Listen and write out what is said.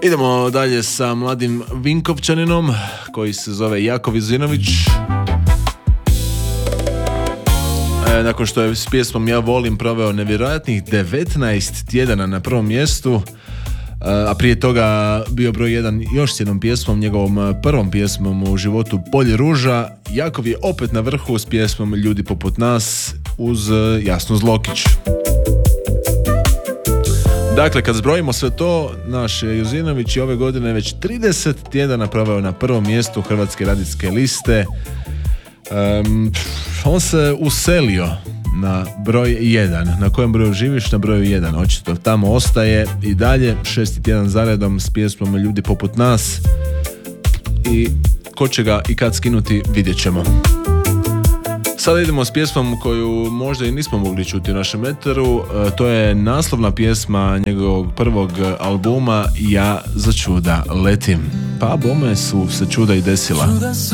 Idemo dalje sa mladim Vinkovčaninom koji se zove Jakov Juzinović. Nakon što je s pjesmom Ja volim proveo nevjerojatnih 19 tjedana na prvom mjestu, a prije toga bio broj 1 još s jednom pjesmom, njegovom prvom pjesmom u životu Polje ruža, Jakov je opet na vrhu s pjesmom Ljudi poput nas uz Jasnu Zlokić. Dakle, kad zbrojimo sve to, naš Juzinović je ove godine već 30 tjedana proveo na prvom mjestu Hrvatske radijske liste. On se uselio na broj 1. Na kojem broju živiš? Na broju 1. Očito tamo ostaje i dalje 6. tjedan zaredom s pjesmom Ljudi poput nas. I ko će ga i kad skinuti, vidjet ćemo. Sada idemo s pjesmom koju možda i nismo mogli čuti u našem eteru. To je naslovna pjesma njegovog prvog albuma Ja za čuda letim. Pa bome su se čuda i desila. Čuda su